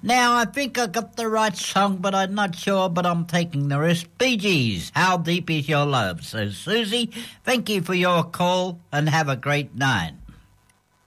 Now, I think I got the right song, but I'm not sure, but I'm taking the risk. Bee Gees, How Deep Is Your Love? So, Susie, thank you for your call and have a great night.